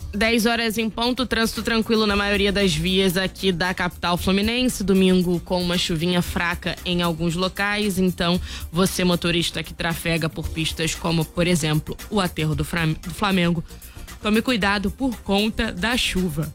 10 horas em ponto, trânsito tranquilo na maioria das vias aqui da capital fluminense. Domingo com uma chuvinha fraca em alguns locais. Então, você motorista que trafega por pistas como, por exemplo, o Aterro do Flamengo, tome cuidado por conta da chuva.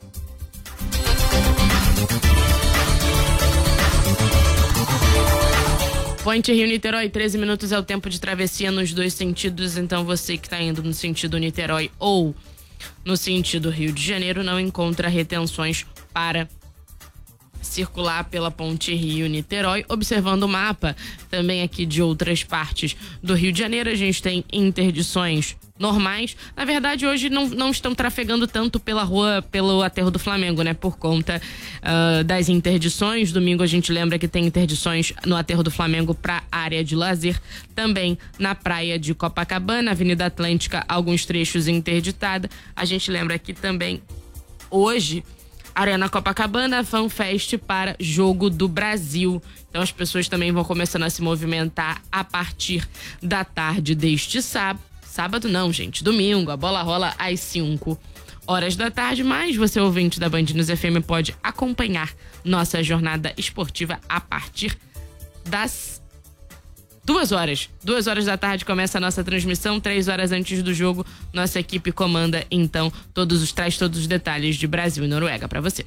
Ponte Rio-Niterói, 13 minutos é o tempo de travessia nos dois sentidos. Então, você que está indo no sentido Niterói ou no sentido Rio de Janeiro, não encontra retenções para circular pela Ponte Rio-Niterói. Observando o mapa também aqui de outras partes do Rio de Janeiro, a gente tem interdições normais. Na verdade, hoje não estão trafegando tanto pela rua, pelo Aterro do Flamengo, né? Por conta das interdições. Domingo a gente lembra que tem interdições no Aterro do Flamengo para área de lazer. Também na praia de Copacabana, Avenida Atlântica, alguns trechos interditada. A gente lembra que também hoje Arena Copacabana, FanFest para Jogo do Brasil. Então as pessoas também vão começando a se movimentar a partir da tarde deste sábado. Sábado não, gente, domingo. A bola rola às 5 horas da tarde, mas você, ouvinte da Band News FM, pode acompanhar nossa jornada esportiva a partir das 2 horas. 2 horas da tarde começa a nossa transmissão. 3 horas antes do jogo, nossa equipe comanda, então, traz todos os detalhes de Brasil e Noruega para você.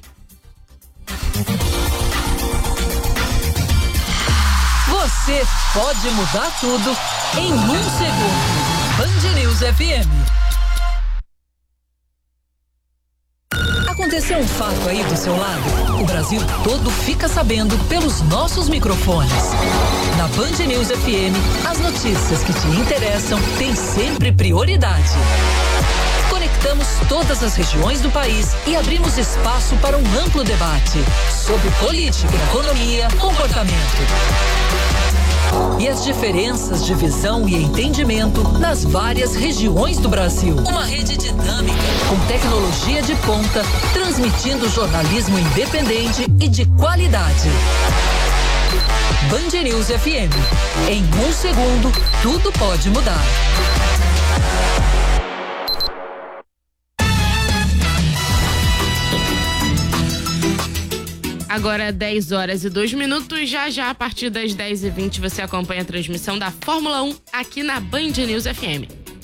Você pode mudar tudo em 1 segundo. Band News FM. Aconteceu um fato aí do seu lado? O Brasil todo fica sabendo pelos nossos microfones. Na Band News FM, as notícias que te interessam têm sempre prioridade. Conectamos todas as regiões do país e abrimos espaço para um amplo debate sobre política, economia, comportamento e as diferenças de visão e entendimento nas várias regiões do Brasil. Uma rede dinâmica, com tecnologia de ponta, transmitindo jornalismo independente e de qualidade. Band News FM. Em 1 segundo, tudo pode mudar. Agora 10 horas e 2 minutos, já a partir das 10h20 você acompanha a transmissão da Fórmula 1 aqui na Band News FM.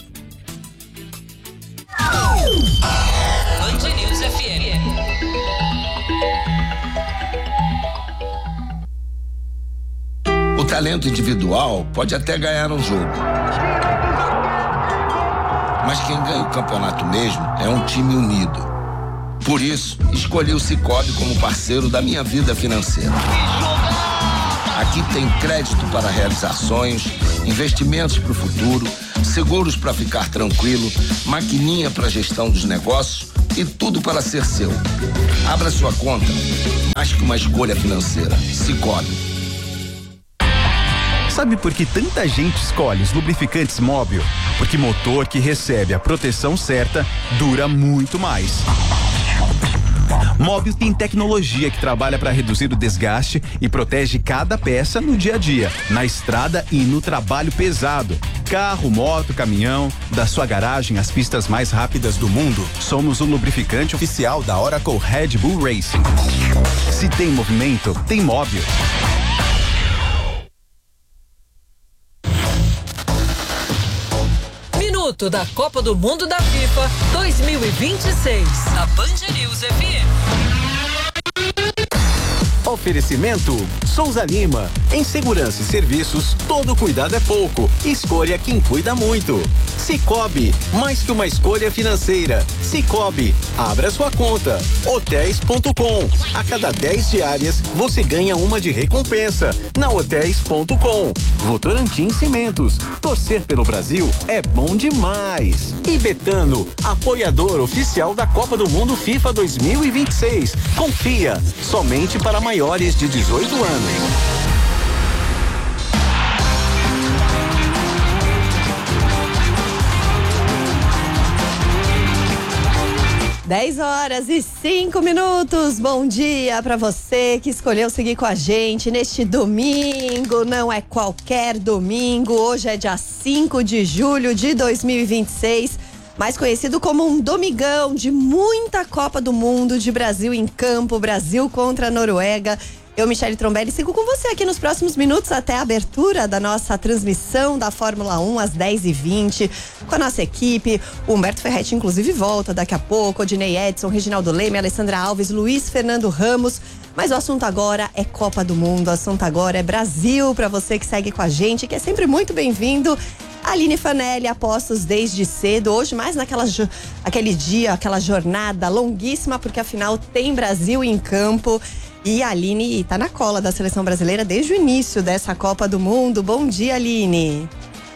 Band News FM. O talento individual pode até ganhar um jogo, mas quem ganha o campeonato mesmo é um time unido. Por isso, escolhi o Sicoob como parceiro da minha vida financeira. Aqui tem crédito para realizar sonhos, investimentos para o futuro, seguros para ficar tranquilo, maquininha para gestão dos negócios e tudo para ser seu. Abra sua conta, mais que uma escolha financeira. Sicoob. Sabe por que tanta gente escolhe os lubrificantes Móbil? Porque motor que recebe a proteção certa dura muito mais. Móbil tem tecnologia que trabalha para reduzir o desgaste e protege cada peça no dia a dia, na estrada e no trabalho pesado. Carro, moto, caminhão, da sua garagem às pistas mais rápidas do mundo, somos o lubrificante oficial da Oracle Red Bull Racing. Se tem movimento, tem Móbil. Minuto da Copa do Mundo da FIFA 2026. A Band News FM. Oferecimento Souza Lima. Em segurança e serviços, todo cuidado é pouco. Escolha quem cuida muito. Sicoob, mais que uma escolha financeira. Sicoob, abra sua conta. Hotéis.com. A cada 10 diárias, você ganha uma de recompensa. Na Hotéis.com. Votorantim Cimentos. Torcer pelo Brasil é bom demais. E Betano, apoiador oficial da Copa do Mundo FIFA 2026. Confia, somente para maiores de 18 anos. 10 horas e 5 minutos. Bom dia para você que escolheu seguir com a gente neste domingo. Não é qualquer domingo. Hoje é dia 5 de julho de 2026. mais conhecido como um domingão de muita Copa do Mundo, de Brasil em campo, Brasil contra a Noruega. Eu, Michele Trombelli, sigo com você aqui nos próximos minutos até a abertura da nossa transmissão da Fórmula 1 às 10h20 com a nossa equipe. O Humberto Ferretti, inclusive, volta daqui a pouco. Odinei Edson, Reginaldo Leme, Alessandra Alves, Luiz Fernando Ramos. Mas o assunto agora é Copa do Mundo, o assunto agora é Brasil, para você que segue com a gente, que é sempre muito bem-vindo. Aline Fanelli, apostos desde cedo, hoje mais aquele dia, aquela jornada longuíssima, porque afinal tem Brasil em campo. E a Aline tá na cola da seleção brasileira desde o início dessa Copa do Mundo. Bom dia, Aline.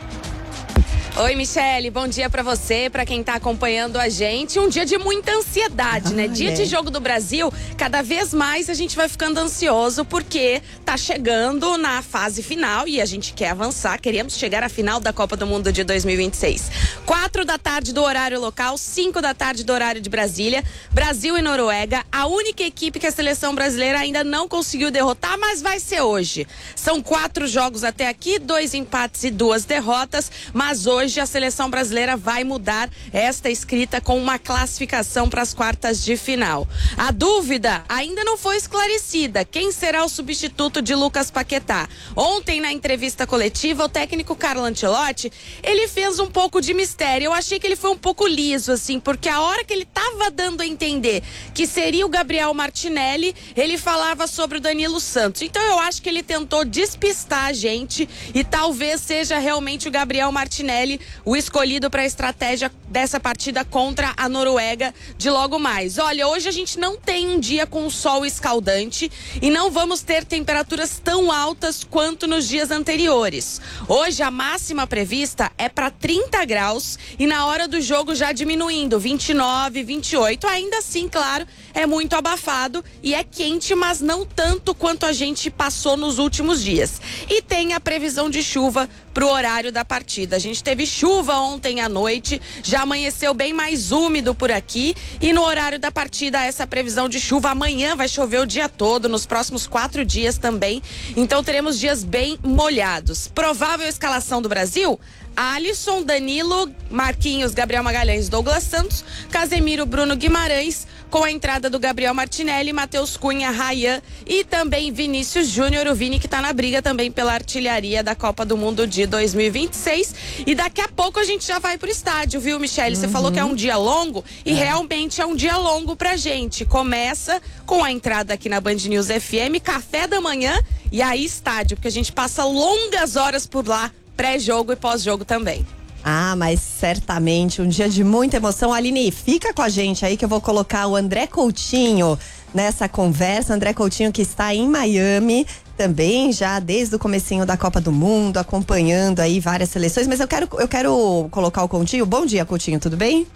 Oi, Michele, bom dia pra você, pra quem tá acompanhando a gente. Um dia de muita ansiedade, né? Dia de jogo do Brasil, cada vez mais a gente vai ficando ansioso porque tá chegando na fase final e a gente quer avançar, queremos chegar à final da Copa do Mundo de 2026. 4 da tarde do horário local, 5 da tarde do horário de Brasília, Brasil e Noruega, a única equipe que a seleção brasileira ainda não conseguiu derrotar, mas vai ser hoje. São 4 jogos até aqui, 2 empates e 2 derrotas, mas hoje a seleção brasileira vai mudar esta escrita com uma classificação para as quartas de final. A dúvida ainda não foi esclarecida. Quem será o substituto de Lucas Paquetá? Ontem, na entrevista coletiva, o técnico Carlo Ancelotti, ele fez um pouco de mistério. Eu achei que ele foi um pouco liso, assim, porque a hora que ele estava dando a entender que seria o Gabriel Martinelli, ele falava sobre o Danilo Santos. Então eu acho que ele tentou despistar a gente e talvez seja realmente o Gabriel Martinelli o escolhido para a estratégia dessa partida contra a Noruega de logo mais. Olha, hoje a gente não tem um dia com sol escaldante e não vamos ter temperaturas tão altas quanto nos dias anteriores. Hoje a máxima prevista é para 30 graus e na hora do jogo já diminuindo, 29, 28. Ainda assim, claro, é muito abafado e é quente, mas não tanto quanto a gente passou nos últimos dias. E tem a previsão de chuva para o horário da partida. A gente teve chuva ontem à noite, já amanheceu bem mais úmido por aqui e no horário da partida essa previsão de chuva. Amanhã vai chover o dia todo, nos próximos 4 dias também, então teremos dias bem molhados. Provável escalação do Brasil: Alisson, Danilo, Marquinhos, Gabriel Magalhães, Douglas Santos, Casemiro, Bruno Guimarães, com a entrada do Gabriel Martinelli, Matheus Cunha, Ryan e também Vinícius Júnior, o Vini que tá na briga também pela artilharia da Copa do Mundo de 2026. E daqui a pouco a gente já vai pro estádio, viu, Michele? Você falou que é um dia longo e realmente é um dia longo pra gente. Começa com a entrada aqui na Band News FM, café da manhã e aí estádio, porque a gente passa longas horas por lá, pré-jogo e pós-jogo também. Ah, mas certamente um dia de muita emoção. Aline, fica com a gente aí que eu vou colocar o André Coutinho nessa conversa. André Coutinho que está em Miami também, já desde o comecinho da Copa do Mundo, acompanhando aí várias seleções. Mas eu quero colocar o Coutinho. Bom dia, Coutinho, tudo bem?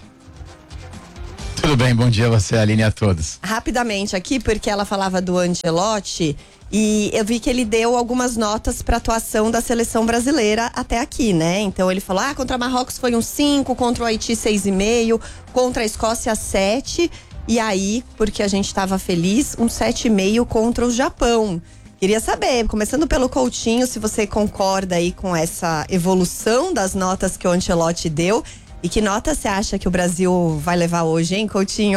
Tudo bem, bom dia a você, Aline, e a todos. Rapidamente aqui, porque ela falava do Ancelotti e eu vi que ele deu algumas notas para atuação da seleção brasileira até aqui, né? Então ele falou, contra Marrocos foi um 5, contra o Haiti 6,5, contra a Escócia 7 e aí, porque a gente estava feliz, um 7,5 contra o Japão. Queria saber, começando pelo Coutinho, se você concorda aí com essa evolução das notas que o Ancelotti deu. E que nota você acha que o Brasil vai levar hoje, hein, Coutinho?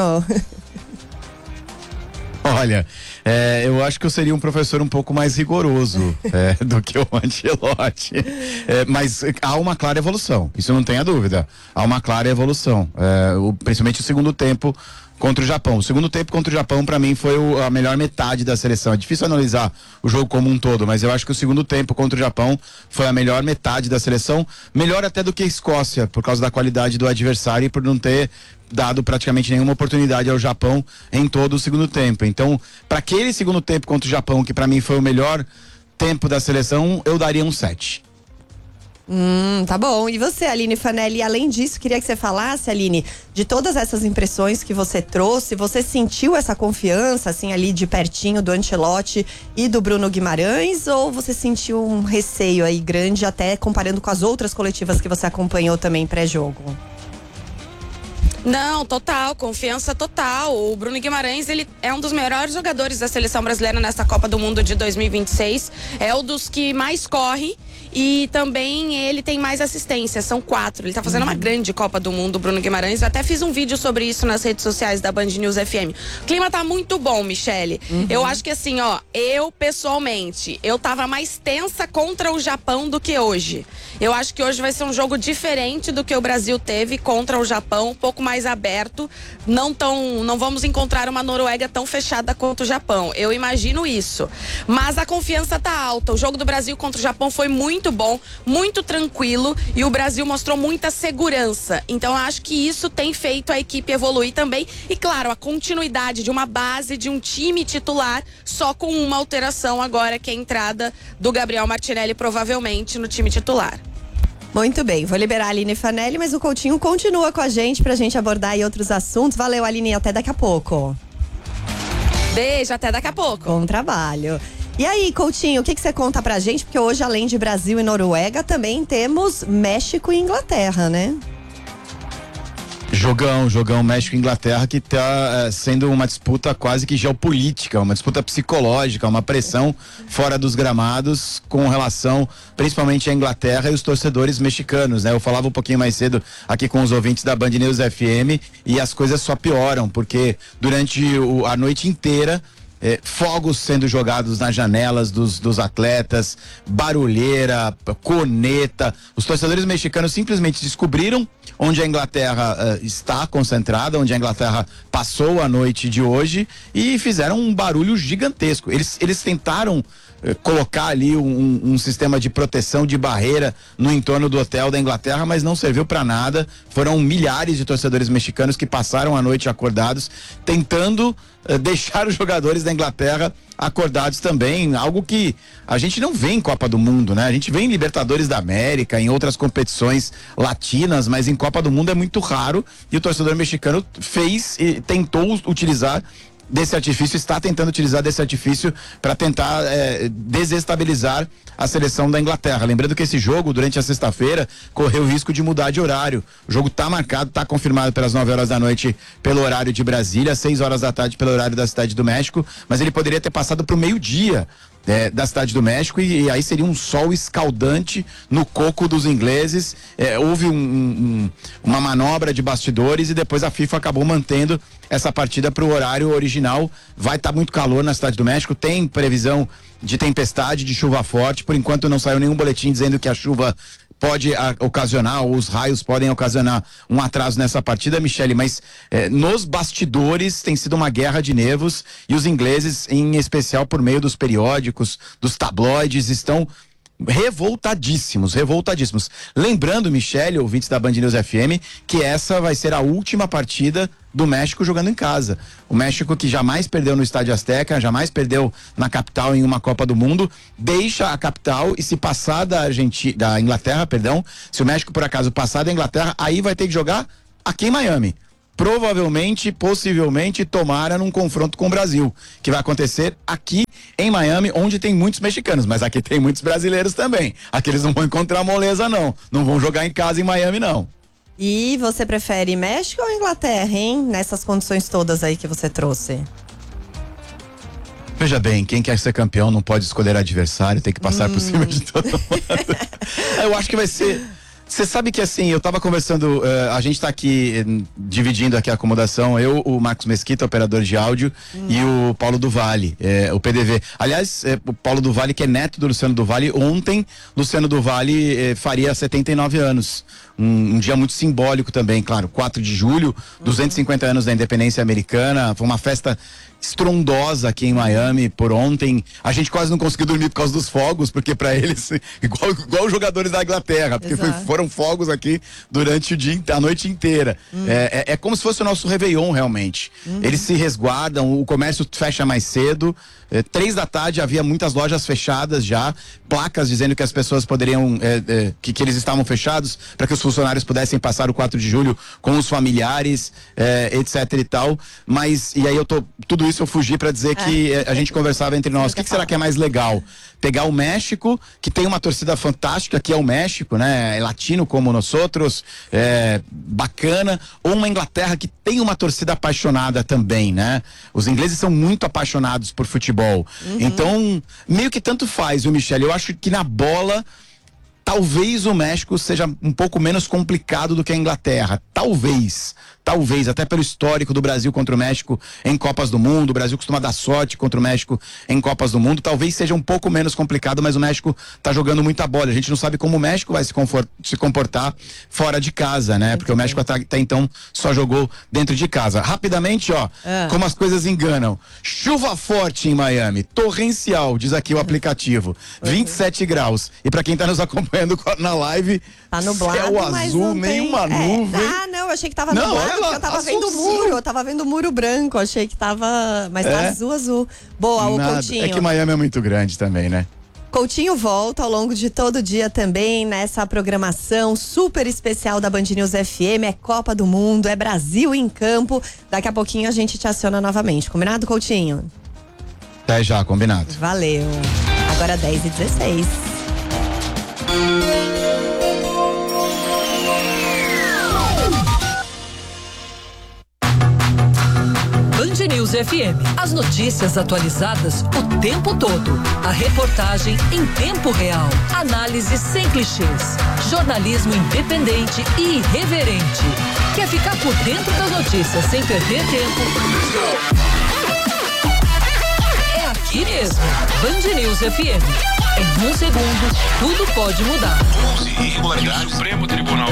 Olha, eu acho que eu seria um professor um pouco mais rigoroso do que o Ancelotti. Mas há uma clara evolução, isso não tenha dúvida. Há uma clara evolução, principalmente o segundo tempo contra o Japão. O segundo tempo contra o Japão, pra mim, foi a melhor metade da seleção. É difícil analisar o jogo como um todo, mas eu acho que o segundo tempo contra o Japão foi a melhor metade da seleção. Melhor até do que a Escócia, por causa da qualidade do adversário e por não ter dado praticamente nenhuma oportunidade ao Japão em todo o segundo tempo. Então, para aquele segundo tempo contra o Japão, que pra mim foi o melhor tempo da seleção, eu daria um 7. Tá bom. E você, Aline Fanelli, além disso, queria que você falasse, Aline, de todas essas impressões que você trouxe, você sentiu essa confiança, assim, ali de pertinho do Ancelotti e do Bruno Guimarães, ou você sentiu um receio aí grande, até comparando com as outras coletivas que você acompanhou também pré-jogo? Não, total, confiança total. O Bruno Guimarães, ele é um dos melhores jogadores da seleção brasileira nessa Copa do Mundo de 2026. É um dos que mais corre e também ele tem mais assistências, são 4. Ele tá fazendo uma grande Copa do Mundo, Bruno Guimarães. Eu até fiz um vídeo sobre isso nas redes sociais da Band News FM. O clima tá muito bom, Michele. Eu acho que assim, ó, eu pessoalmente, eu tava mais tensa contra o Japão do que hoje. Eu acho que hoje vai ser um jogo diferente do que o Brasil teve contra o Japão, um pouco mais aberto. Não vamos encontrar uma Noruega tão fechada quanto o Japão. Eu imagino isso. Mas a confiança tá alta. O jogo do Brasil contra o Japão foi muito bom, muito tranquilo, e o Brasil mostrou muita segurança. Então eu acho que isso tem feito a equipe evoluir também. E claro, a continuidade de uma base, de um time titular, só com uma alteração agora, que é a entrada do Gabriel Martinelli provavelmente no time titular. Muito bem, vou liberar a Aline Fanelli, mas o Coutinho continua com a gente pra gente abordar aí outros assuntos. Valeu, Aline, até daqui a pouco. Beijo, até daqui a pouco. Bom trabalho. E aí, Coutinho, o que você conta pra gente? Porque hoje, além de Brasil e Noruega, também temos México e Inglaterra, né? Jogão México e Inglaterra, que tá sendo uma disputa quase que geopolítica, uma disputa psicológica, uma pressão fora dos gramados com relação principalmente à Inglaterra e os torcedores mexicanos, né? Eu falava um pouquinho mais cedo aqui com os ouvintes da Band News FM e as coisas só pioram, porque durante a noite inteira fogos sendo jogados nas janelas dos atletas, barulheira, corneta. Os torcedores mexicanos simplesmente descobriram onde a Inglaterra está concentrada, onde a Inglaterra passou a noite de hoje, e fizeram um barulho gigantesco. Eles tentaram colocar ali um sistema de proteção, de barreira no entorno do hotel da Inglaterra, mas não serviu para nada. Foram milhares de torcedores mexicanos que passaram a noite acordados, tentando deixar os jogadores da Inglaterra acordados também, algo que a gente não vê em Copa do Mundo, né? A gente vê em Libertadores da América, em outras competições latinas, mas em Copa do Mundo é muito raro, e o torcedor mexicano fez e tentou utilizar desse artifício, está tentando utilizar desse artifício para tentar desestabilizar a seleção da Inglaterra. Lembrando que esse jogo, durante a sexta-feira, correu o risco de mudar de horário. O jogo está marcado, está confirmado pelas 9 horas da noite pelo horário de Brasília, 6 horas da tarde pelo horário da Cidade do México, mas ele poderia ter passado para o meio-dia da Cidade do México, e aí seria um sol escaldante no coco dos ingleses. Houve uma manobra de bastidores e depois a FIFA acabou mantendo essa partida para o horário original. Vai estar muito calor na Cidade do México, tem previsão de tempestade, de chuva forte. Por enquanto não saiu nenhum boletim dizendo que a chuva pode ocasionar, ou os raios podem ocasionar um atraso nessa partida, Michele, mas nos bastidores tem sido uma guerra de nervos, e os ingleses, em especial por meio dos periódicos, dos tabloides, estão revoltadíssimos. Lembrando, Michele, ouvintes da Band News FM, que essa vai ser a última partida do México jogando em casa. O México, que jamais perdeu no Estádio Azteca, jamais perdeu na capital em uma Copa do Mundo, deixa a capital, e se passar da Inglaterra, se o México por acaso passar da Inglaterra, aí vai ter que jogar aqui em Miami. Provavelmente, possivelmente, tomara num confronto com o Brasil, que vai acontecer aqui em Miami, onde tem muitos mexicanos, mas aqui tem muitos brasileiros também. Aqui eles não vão encontrar moleza, não vão jogar em casa em Miami, não. E você prefere México ou Inglaterra, hein? Nessas condições todas aí que você trouxe. Veja bem, quem quer ser campeão não pode escolher adversário, tem que passar por cima de todo mundo. Eu acho que vai ser... Você sabe que assim, eu tava conversando, a gente tá aqui dividindo aqui a acomodação, eu, o Marcos Mesquita, operador de áudio, e o Paulo do Vale, o PDV. Aliás, o Paulo do Vale, que é neto do Luciano do Vale, ontem Luciano do Vale faria 79 anos. Um dia muito simbólico também, claro, 4 de julho, 250 anos da independência americana, foi uma festa estrondosa aqui em Miami por ontem. A gente quase não conseguiu dormir por causa dos fogos, porque para eles, igual os jogadores da Inglaterra, porque foram fogos aqui durante a noite inteira. É como se fosse o nosso Réveillon, realmente. Eles se resguardam, o comércio fecha mais cedo. 3 da tarde havia muitas lojas fechadas já, placas dizendo que as pessoas poderiam, que eles estavam fechados, para que os funcionários pudessem passar o 4 de julho com os familiares, etc e tal. Mas, e aí tudo isso eu fugi para dizer que a gente conversava entre nós, o que será que é mais legal? Pegar o México, que tem uma torcida fantástica, que é o México, né? É latino como nós outros, bacana, ou uma Inglaterra que tem uma torcida apaixonada também, né? Os ingleses são muito apaixonados por futebol. Então, meio que tanto faz, viu, Michele? Eu acho que na bola Talvez o México seja um pouco menos complicado do que a Inglaterra. Talvez, até pelo histórico do Brasil contra o México em Copas do Mundo. O Brasil costuma dar sorte contra o México em Copas do Mundo. Talvez seja um pouco menos complicado, mas o México tá jogando muita bola. A gente não sabe como o México vai se comportar fora de casa, né? Porque o México até então só jogou dentro de casa. Rapidamente, como as coisas enganam. Chuva forte em Miami, torrencial, diz aqui o aplicativo. 27 graus. E pra quem tá nos acompanhando na live, tá nublado, céu azul, nenhuma nuvem. Não, eu achei que tava nublado, porque eu tava vendo o muro, eu tava vendo o muro branco, achei que tava, mas tá azul. Boa, o Coutinho. É que Miami é muito grande também, né? Coutinho volta ao longo de todo o dia também nessa programação super especial da Band News FM, é Copa do Mundo, é Brasil em campo, daqui a pouquinho a gente te aciona novamente, combinado, Coutinho? Até já, combinado. Valeu, agora 10h16. Band News FM. As notícias atualizadas o tempo todo. A reportagem em tempo real. Análise sem clichês. Jornalismo independente e irreverente. Quer ficar por dentro das notícias sem perder tempo? É aqui mesmo. Band News FM. Em um segundo, tudo pode mudar. Irregularidade. Supremo Tribunal